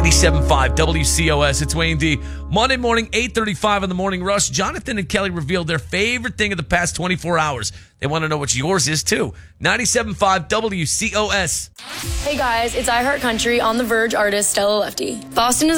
97.5 WCOS. It's Wayne D. Monday morning, 8:35 in the Morning Rush. Jonathan and Kelly revealed their favorite thing of the past 24 hours. They want to know what yours is, too. 97.5 WCOS. Hey guys, it's iHeart Country on the Verge artist Stella Lefty. Boston is